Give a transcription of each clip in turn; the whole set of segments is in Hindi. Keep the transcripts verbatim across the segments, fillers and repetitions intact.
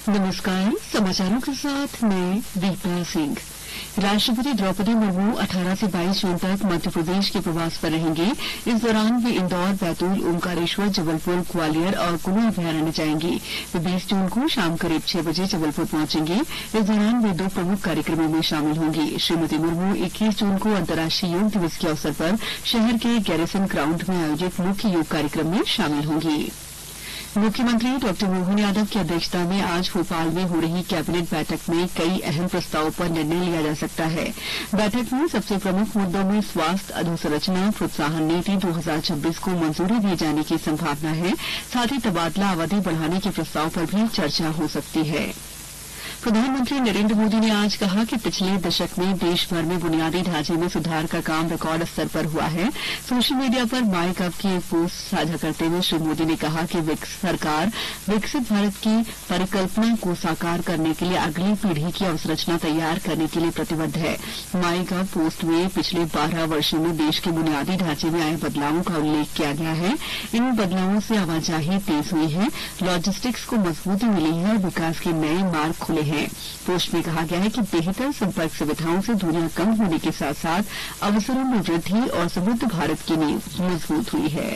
नमस्कार। समाचारों के साथ मैं दीपा सिंह। राष्ट्रपति द्रौपदी मुर्मू अठारह से बाईस जून तक मध्य प्रदेश के प्रवास पर रहेंगे। इस दौरान वे इंदौर, बैतूल, ओंकारेश्वर, जबलपुर, ग्वालियर और कुल्लू अभयारण्य जाएंगी। वे बीस जून को शाम करीब छह बजे जबलपुर पहुंचेंगे। इस दौरान वे दो प्रमुख कार्यक्रमों में शामिल होंगी। श्रीमती मुर्मू इक्कीस जून को अंतर्राष्ट्रीय योग दिवस के अवसर पर शहर के गैरिसन ग्राउंड में आयोजित मुख्य योग कार्यक्रम में शामिल होंगी। मुख्यमंत्री डॉ मोहन यादव की अध्यक्षता में आज भोपाल में हो रही कैबिनेट बैठक में कई अहम प्रस्तावों पर निर्णय लिया जा सकता है। बैठक में सबसे प्रमुख मुद्दों में स्वास्थ्य अधोसंरचना प्रोत्साहन नीति दो हज़ार छब्बीस को मंजूरी दिए जाने की संभावना है। साथ ही तबादला अवधि बढ़ाने के प्रस्ताव पर भी चर्चा हो सकती है। प्रधानमंत्री नरेंद्र मोदी ने आज कहा कि पिछले दशक में देश भर में बुनियादी ढांचे में सुधार का काम रिकॉर्ड स्तर पर हुआ है। सोशल मीडिया पर माई गव की एक पोस्ट साझा करते हुए श्री मोदी ने कहा कि सरकार विकसित भारत की परिकल्पना को साकार करने के लिए अगली पीढ़ी की अवसंरचना तैयार करने के लिए प्रतिबद्ध है। माई गव पोस्ट में पिछले बारह वर्षों में देश के बुनियादी ढांचे में आए बदलावों का उल्लेख किया गया है। इन बदलावों से आवाजाही तेज हुई है, लॉजिस्टिक्स को मजबूती मिली है और विकास के नए मार्ग खुले हैं। पोस्ट में कहा गया है कि बेहतर संपर्क सुविधाओं से दूरियां कम होने के साथ साथ अवसरों में वृद्धि और समृद्ध भारत की नींव मजबूत हुई है।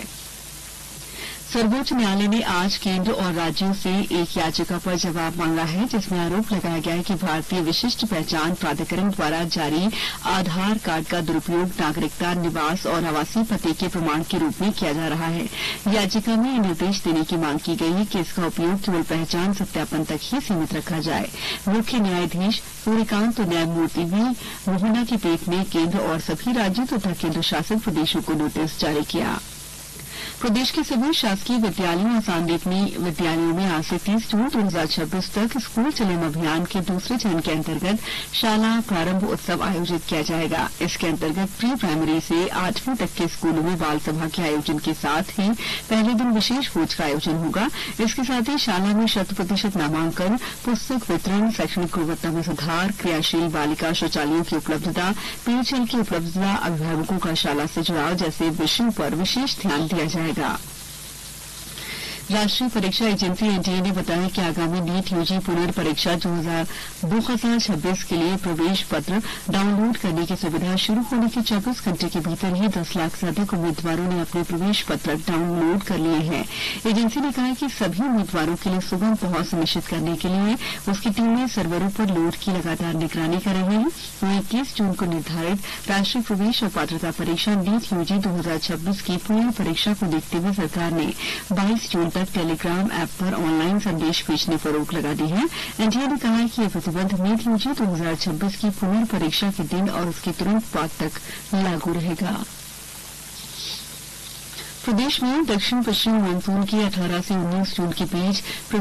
सर्वोच्च न्यायालय ने आज केंद्र और राज्यों से एक याचिका पर जवाब मांगा है, जिसमें आरोप लगाया गया है कि भारतीय विशिष्ट पहचान प्राधिकरण द्वारा जारी आधार कार्ड का दुरुपयोग नागरिकता, निवास और आवासीय पते के प्रमाण के रूप में किया जा रहा है। याचिका में निर्देश देने की मांग की गई है कि इसका उपयोग केवल पहचान सत्यापन तक ही सीमित रखा जाए। मुख्य न्यायाधीश सूर्यकांत और न्यायमूर्ति वी मोहना की पीठ ने केंद्र और सभी राज्यों तथा केंद्र शासित प्रदेशों को नोटिस जारी किया। प्रदेश के सभी शासकीय विद्यालयों और सांदीपनी विद्यालयों में आज से तीस जून दो हज़ार छब्बीस तक स्कूल चलेम अभियान के दूसरे चरण के अंतर्गत शाला प्रारंभ उत्सव आयोजित किया जाएगा। इसके अंतर्गत प्री प्राइमरी से आठवीं तक के स्कूलों में बाल सभा के आयोजन के साथ ही पहले दिन विशेष भोज का आयोजन होगा। इसके साथ ही शाला में शत प्रतिशत नामांकन, पुस्तक वितरण, शैक्षणिक गुणवत्ता में सुधार, क्रियाशील बालिका शौचालयों की उपलब्धता, पेयजल की उपलब्धता, अभिभावकों का शाला से जुड़ाव जैसे विषयों पर विशेष ध्यान दिया जाएगा। राष्ट्रीय परीक्षा एजेंसी एनटीए ने बताया कि आगामी नीट यूजी पुनर्परीक्षा दो हज़ार छब्बीस के लिए प्रवेश पत्र डाउनलोड करने की सुविधा शुरू होने के चौबीस घंटे के भीतर ही दस लाख से अधिक उम्मीदवारों ने अपने प्रवेश पत्र डाउनलोड कर लिए हैं। एजेंसी ने कहा कि सभी उम्मीदवारों के लिए सुगम पहुंच सुनिश्चित करने के लिए उसकी टीमें सर्वरों पर लोड की लगातार निगरानी कर रही है। वहीं इक्कीस जून को निर्धारित राष्ट्रीय प्रवेश और पात्रता परीक्षा नीट यूजी दो हज़ार छब्बीस की पुनर्परीक्षा को देखते हुए सरकार ने बाईस जून तक टेलीग्राम ऐप पर ऑनलाइन संदेश भेजने पर रोक लगा दी है। एनटीए ने कहा है कि यह प्रतिबंध नीट यूजी दो हज़ार छब्बीस की पुनर्परीक्षा के दिन और उसके तुरंत बाद तक लागू रहेगा। प्रदेश में दक्षिण पश्चिम मानसून की अठारह से उन्नीस जून के बीच